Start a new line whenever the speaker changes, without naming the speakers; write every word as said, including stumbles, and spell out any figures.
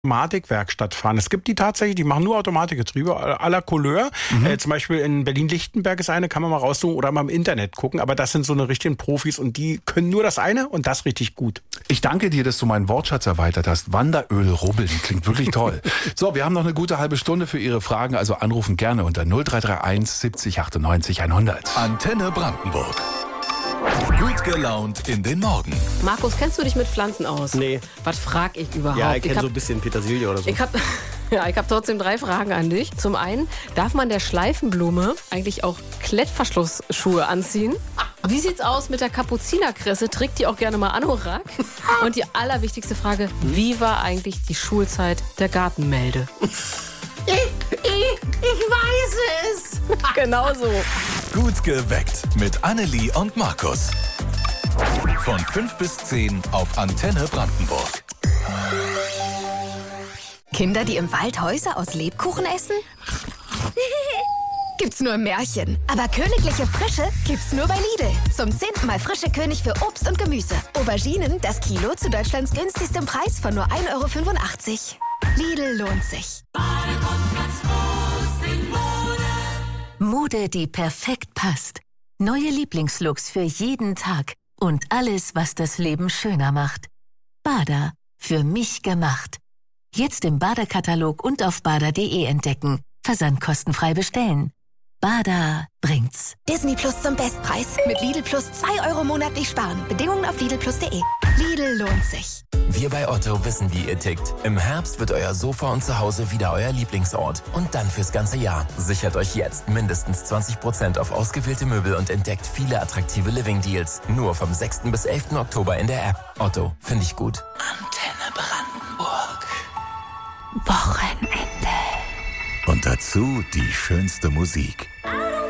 Automatikwerkstatt fahren. Es gibt die tatsächlich, die machen nur Automatikgetriebe à la Couleur. Mhm. Äh, zum Beispiel in Berlin-Lichtenberg ist eine, kann man mal raussuchen oder mal im Internet gucken. Aber das sind so eine richtigen Profis und die können nur das eine und das richtig gut.
Ich danke dir, dass du meinen Wortschatz erweitert hast. Wanderöl rubbeln, klingt wirklich toll. So, wir haben noch eine gute halbe Stunde für Ihre Fragen, also anrufen gerne unter null drei drei eins siebzig achtundneunzig hundert.
Antenne Brandenburg. Gut gelaunt in den Morgen.
Markus, kennst du dich mit Pflanzen aus?
Nee.
Was frag ich überhaupt?
Ja, ich
ich
kenne so ein bisschen Petersilie oder so.
Ich habe ja, ich hab trotzdem drei Fragen an dich. Zum einen, darf man der Schleifenblume eigentlich auch Klettverschlussschuhe anziehen? Wie sieht's aus mit der Kapuzinerkresse? Trägt die auch gerne mal Anorak? Und die allerwichtigste Frage, wie war eigentlich die Schulzeit der Gartenmelde?
Ich, ich, ich weiß es.
Genau so.
Gut geweckt mit Annelie und Markus. Von fünf bis zehn auf Antenne Brandenburg.
Kinder, die im Wald Häuser aus Lebkuchen essen? Gibt's nur im Märchen. Aber königliche Frische gibt's nur bei Lidl. Zum zehnten Mal frische König für Obst und Gemüse. Auberginen, das Kilo zu Deutschlands günstigstem Preis von nur ein Euro fünfundachtzig. Lidl lohnt sich.
Mode, die perfekt passt. Neue Lieblingslooks für jeden Tag. Und alles, was das Leben schöner macht. Bada, für mich gemacht. Jetzt im Bada-Katalog und auf bada punkt de entdecken. Versand kostenfrei bestellen. Bada bringt's.
Disney Plus zum Bestpreis. Mit Lidl Plus zwei Euro monatlich sparen. Bedingungen auf lidl plus punkt de. Lidl lohnt sich.
Wir bei Otto wissen, wie ihr tickt. Im Herbst wird euer Sofa und Zuhause wieder euer Lieblingsort. Und dann fürs ganze Jahr. Sichert euch jetzt mindestens zwanzig Prozent auf ausgewählte Möbel und entdeckt viele attraktive Living-Deals. Nur vom sechsten bis elften Oktober in der App. Otto, finde ich gut.
Antenne Brandenburg.
Wochenende.
Und dazu die schönste Musik.